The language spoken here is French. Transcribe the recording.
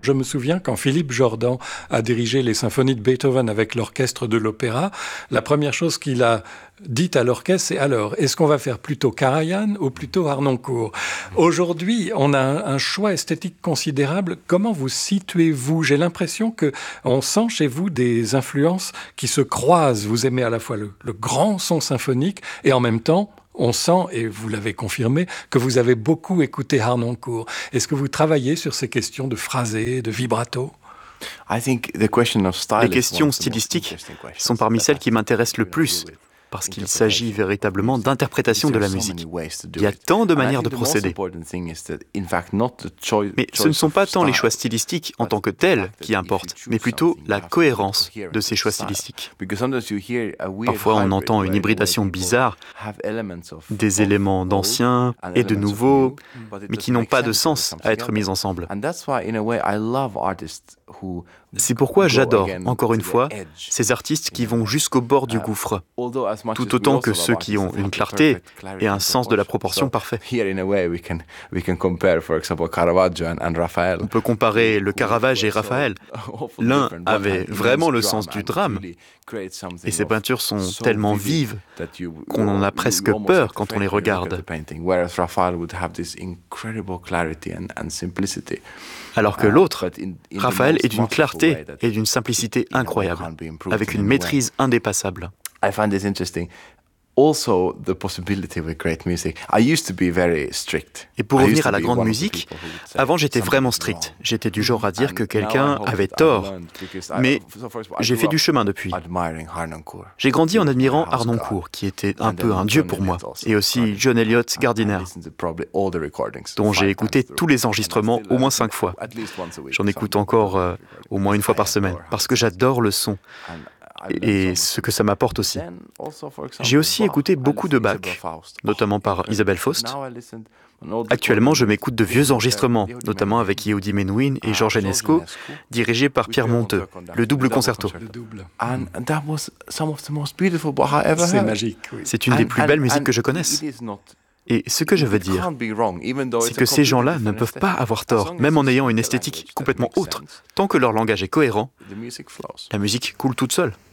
Je me souviens quand Philippe Jordan a dirigé les symphonies de Beethoven avec l'orchestre de l'opéra, la première chose qu'il a dite à l'orchestre, c'est alors, est-ce qu'on va faire plutôt Karajan ou plutôt Harnoncourt? Aujourd'hui, on a un choix esthétique considérable. Comment vous situez-vous? J'ai l'impression que on sent chez vous des influences qui se croisent. Vous aimez à la fois le grand son symphonique et en même temps, on sent, et vous l'avez confirmé, que vous avez beaucoup écouté Harnoncourt. Est-ce que vous travaillez sur ces questions de phrasé, de vibrato? Les questions stylistiques sont parmi celles qui m'intéressent le plus, parce qu'il s'agit véritablement d'interprétation de la musique. Il y a tant de manières de procéder. Mais ce ne sont pas tant les choix stylistiques en tant que tels qui importent, mais plutôt la cohérence de ces choix stylistiques. Parfois, on entend une hybridation bizarre, des éléments d'anciens et de nouveaux, mais qui n'ont pas de sens à être mis ensemble. C'est pourquoi j'adore, encore une fois, ces artistes qui vont jusqu'au bord du gouffre, tout autant que ceux qui ont une clarté et un sens de la proportion parfait. On peut comparer le Caravage et Raphaël. L'un avait vraiment le sens du drame, et ses peintures sont tellement vives qu'on en a presque peur quand on les regarde. Alors que l'autre, Raphaël, est d'une clarté et d'une simplicité incroyables, avec une maîtrise indépassable. Et pour revenir à la grande musique, avant j'étais vraiment strict. J'étais du genre à dire que quelqu'un avait tort. Mais j'ai fait du chemin depuis. J'ai grandi en admirant Harnoncourt, qui était un peu un dieu pour moi, et aussi John Eliot Gardiner, dont j'ai écouté tous les enregistrements au moins 5 fois. J'en écoute encore au moins une fois par semaine, parce que j'adore le son. Et ce que ça m'apporte aussi. J'ai aussi écouté beaucoup de Bach, notamment par Isabelle Faust. Actuellement, je m'écoute de vieux enregistrements, notamment avec Yehudi Menuhin et Georges Enesco, dirigés par Pierre Monteux, le double concerto. C'est magique, oui. C'est une des plus belles musiques que je connaisse. Et ce que je veux dire, c'est que ces gens-là ne peuvent pas avoir tort, même en ayant une esthétique complètement autre. Tant que leur langage est cohérent, la musique coule toute seule.